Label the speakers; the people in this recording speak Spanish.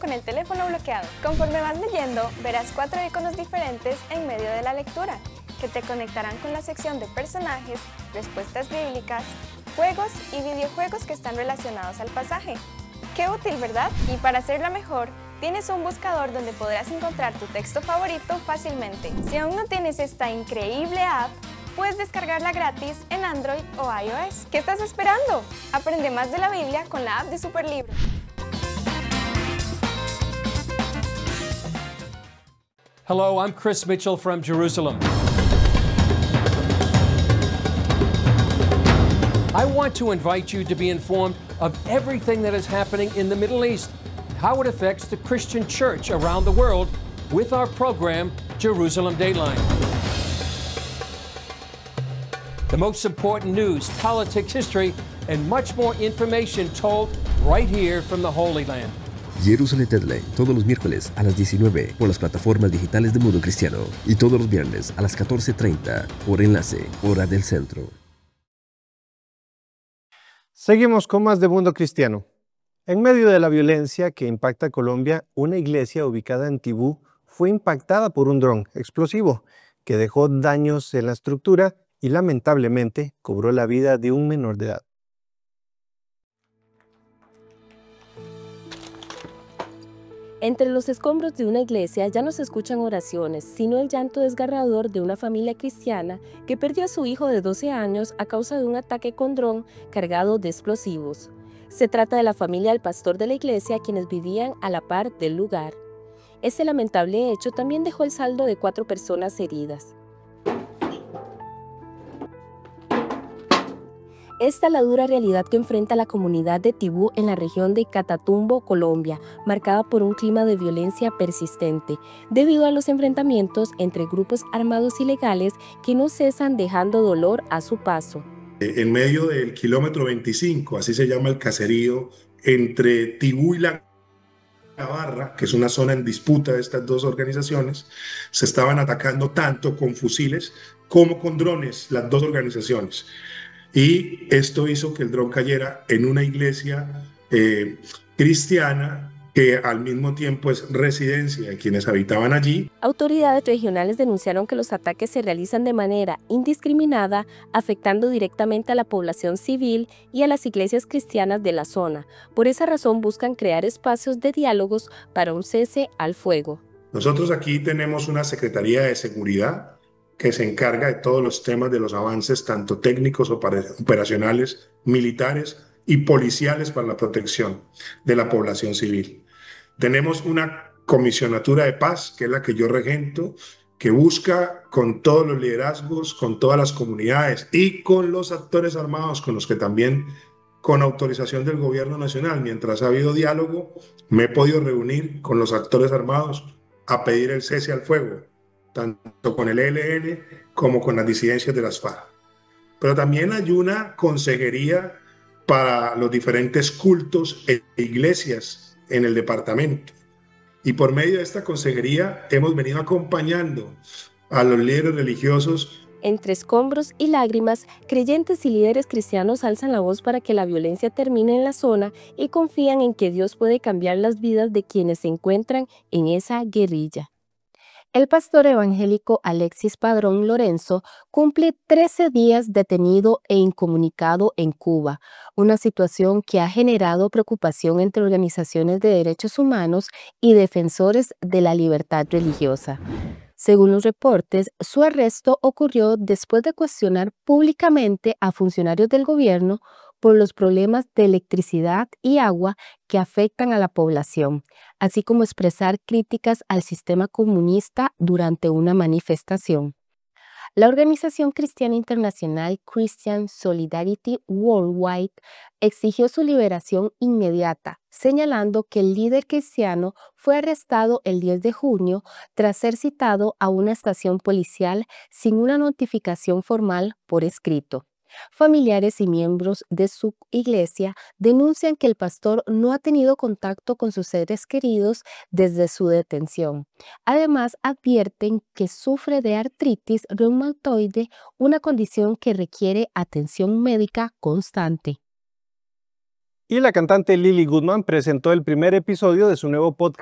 Speaker 1: con el teléfono bloqueado. Conforme vas leyendo, verás 4 iconos diferentes en medio de la lectura, que te conectarán con la sección de personajes, respuestas bíblicas, juegos y videojuegos que están relacionados al pasaje. ¡Qué útil!, ¿verdad? Y para hacerla mejor, tienes un buscador donde podrás encontrar tu texto favorito fácilmente. Si aún no tienes esta increíble app, puedes descargarla gratis en Android o iOS. ¿Qué estás esperando? Aprende más de la Biblia con la app de Superlibro.
Speaker 2: Hello, I'm Chris Mitchell from Jerusalem. I want to invite you to be informed of everything that is happening in the Middle East, how it affects the Christian church around the world with our program, Jerusalem Dateline. The most important news, politics, history, and much more information told right here from the Holy Land.
Speaker 3: Jerusalem Deadline, todos los miércoles a las 19 por las plataformas digitales de Mundo Cristiano y todos los viernes a las 14:30 por Enlace, hora del centro.
Speaker 4: Seguimos con más de Mundo Cristiano. En medio de la violencia que impacta a Colombia, una iglesia ubicada en Tibú fue impactada por un dron explosivo que dejó daños en la estructura y lamentablemente cobró la vida de un menor de edad.
Speaker 5: Entre los escombros de una iglesia ya no se escuchan oraciones, sino el llanto desgarrador de una familia cristiana que perdió a su hijo de 12 años a causa de un ataque con dron cargado de explosivos. Se trata de la familia del pastor de la iglesia, quienes vivían a la par del lugar. Este lamentable hecho también dejó el saldo de 4 personas heridas. Esta es la dura realidad que enfrenta la comunidad de Tibú en la región de Catatumbo, Colombia, marcada por un clima de violencia persistente, debido a los enfrentamientos entre grupos armados ilegales que no cesan dejando dolor a su paso.
Speaker 6: En medio del kilómetro 25, así se llama el caserío, entre Tibú y La Barra, que es una zona en disputa de estas dos organizaciones, se estaban atacando tanto con fusiles como con drones, las dos organizaciones. Y esto hizo que el dron cayera en una iglesia cristiana que al mismo tiempo es residencia de quienes habitaban allí.
Speaker 5: Autoridades regionales denunciaron que los ataques se realizan de manera indiscriminada, afectando directamente a la población civil y a las iglesias cristianas de la zona. Por esa razón buscan crear espacios de diálogos para un cese al fuego.
Speaker 6: Nosotros aquí tenemos una Secretaría de Seguridad que se encarga de todos los temas de los avances, tanto técnicos, operacionales, militares y policiales para la protección de la población civil. Tenemos una comisionatura de paz, que es la que yo regento, que busca con todos los liderazgos, con todas las comunidades y con los actores armados, con los que también, con autorización del gobierno nacional, mientras ha habido diálogo, me he podido reunir con los actores armados a pedir el cese al fuego, tanto con el ELN como con las disidencias de las FARC. Pero también hay una consejería para los diferentes cultos e iglesias en el departamento. Y por medio de esta consejería hemos venido acompañando a los líderes religiosos.
Speaker 5: Entre escombros y lágrimas, creyentes y líderes cristianos alzan la voz para que la violencia termine en la zona y confían en que Dios puede cambiar las vidas de quienes se encuentran en esa guerrilla. El pastor evangélico Alexis Padrón Lorenzo cumple 13 días detenido e incomunicado en Cuba, una situación que ha generado preocupación entre organizaciones de derechos humanos y defensores de la libertad religiosa. Según los reportes, su arresto ocurrió después de cuestionar públicamente a funcionarios del gobierno por los problemas de electricidad y agua que afectan a la población, así como expresar críticas al sistema comunista durante una manifestación. La organización cristiana internacional Christian Solidarity Worldwide exigió su liberación inmediata, señalando que el líder cristiano fue arrestado el 10 de junio tras ser citado a una estación policial sin una notificación formal por escrito. Familiares y miembros de su iglesia denuncian que el pastor no ha tenido contacto con sus seres queridos desde su detención. Además, advierten que sufre de artritis reumatoide, una condición que requiere atención médica constante.
Speaker 4: Y la cantante Lily Goodman presentó el primer episodio de su nuevo podcast